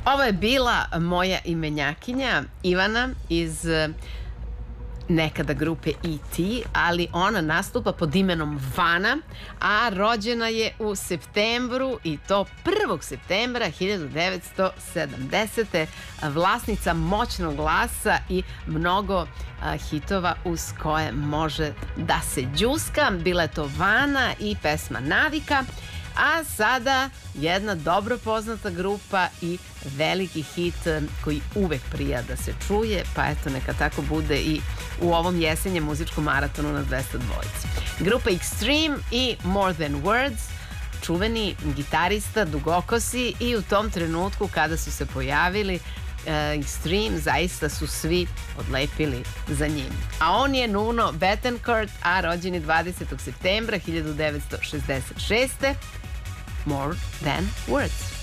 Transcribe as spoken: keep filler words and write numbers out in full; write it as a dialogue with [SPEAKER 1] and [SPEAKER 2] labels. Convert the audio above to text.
[SPEAKER 1] Ovo je bila moja imenjakinja Ivana iz nekada grupe E T, ali ona nastupa pod imenom Vana, a rođena je u septembru i to prvog septembra hiljadu devetsto sedamdesete. Vlasnica moćnog glasa i mnogo a, hitova uz koje može da se đuska. Bila je to Vana i pesma Navika. A sada jedna dobro poznata grupa i veliki hit koji uvek prija da se čuje, pa eto neka tako bude i u ovom jesenjem muzičkom maratonu na dvesta dvojici. Grupa Extreme i More Than Words, čuveni gitarista, dugokosi, i u tom trenutku kada su se pojavili Extreme, zaista su svi odlepili za njim. A on je Nuno Bettencourt, a rođen je dvadesetog septembra hiljadu devetsto šezdeset šeste. More Than Words.